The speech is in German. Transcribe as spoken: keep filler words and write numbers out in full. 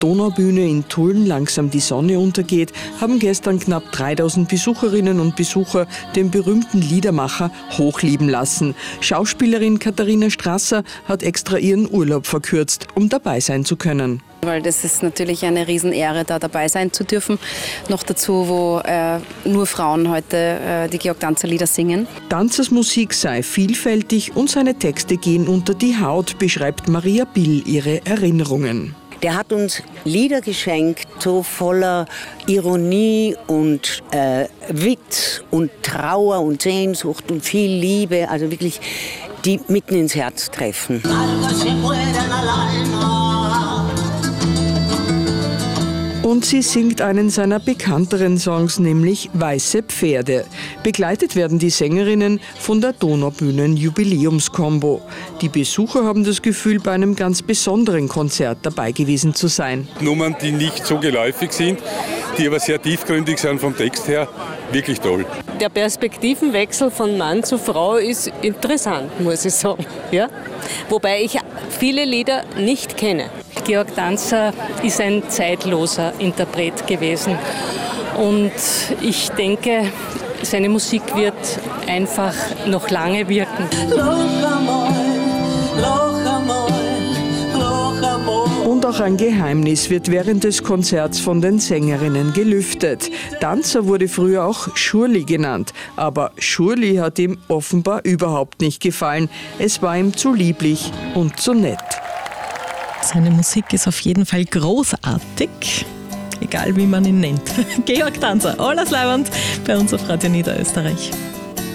Donaubühne in Tulln langsam die Sonne untergeht, haben gestern knapp dreitausend Besucherinnen und Besucher den berühmten Liedermacher hochlieben lassen. Schauspielerin Katharina Strasser hat extra ihren Urlaub verkürzt, um dabei sein zu können. Weil das ist natürlich eine Riesenehre, da dabei sein zu dürfen. Noch dazu, wo äh, nur Frauen heute äh, die Georg-Danzer-Lieder singen. Danzers Musik sei vielfältig und seine Texte gehen unter die Haut, beschreibt Maria Bill ihre Erinnerungen. Der hat uns Lieder geschenkt, so voller Ironie und äh, Witz und Trauer und Sehnsucht und viel Liebe, also wirklich, die mitten ins Herz treffen. Und sie singt einen seiner bekannteren Songs, nämlich Weiße Pferde. Begleitet werden die Sängerinnen von der Donaubühnen-Jubiläumskombo. Die Besucher haben das Gefühl, bei einem ganz besonderen Konzert dabei gewesen zu sein. Nummern, die nicht so geläufig sind, die aber sehr tiefgründig sind vom Text her, wirklich toll. Der Perspektivenwechsel von Mann zu Frau ist interessant, muss ich sagen. Ja? Wobei ich viele Lieder nicht kenne. Georg Danzer ist ein zeitloser Interpret gewesen und ich denke, seine Musik wird einfach noch lange wirken. Und auch ein Geheimnis wird während des Konzerts von den Sängerinnen gelüftet. Danzer wurde früher auch Schurli genannt, aber Schurli hat ihm offenbar überhaupt nicht gefallen. Es war ihm zu lieblich und zu nett. Seine Musik ist auf jeden Fall großartig, egal wie man ihn nennt. Georg Danzer, alles leibend bei uns auf Radio Niederösterreich.